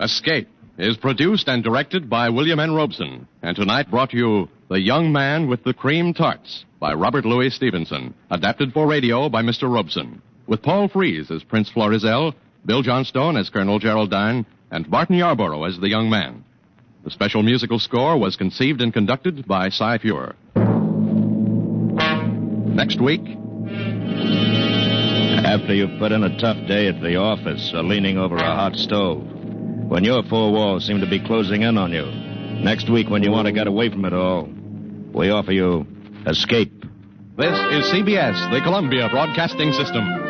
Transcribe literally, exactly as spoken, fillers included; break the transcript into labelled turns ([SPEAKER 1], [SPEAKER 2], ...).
[SPEAKER 1] Escape is produced and directed by William N. Robeson, and tonight brought you The Young Man with the Cream Tarts by Robert Louis Stevenson, adapted for radio by Mister Robeson, with Paul Frees as Prince Florizel, Bill Johnstone as Colonel Geraldine, and Martin Yarborough as the young man. The special musical score was conceived and conducted by Cy Feuer. Next week...
[SPEAKER 2] After you've put in a tough day at the office or leaning over a hot stove, when your four walls seem to be closing in on you, next week when you want to get away from it all, we offer you Escape.
[SPEAKER 1] This is C B S, the Columbia Broadcasting System.